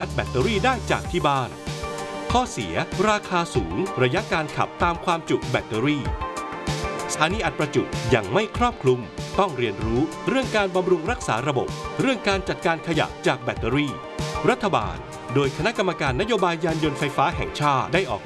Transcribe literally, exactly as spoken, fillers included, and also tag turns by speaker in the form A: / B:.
A: ชาร์จแบตเตอรี่ได้จากที่บ้านข้อเสียราคาสูงระยะการขับตามความจุแบตเตอรี่สถานีอัดประจุยังไม่ครอบคลุมต้องเรียนรู้เรื่องการบำรุงรักษาระบบเรื่องการจัดการขยะจากแบตเตอรี่รัฐบาลโดยคณะกรรมการนโยบายยานยนต์ไฟฟ้าแห่งชาติได้ออก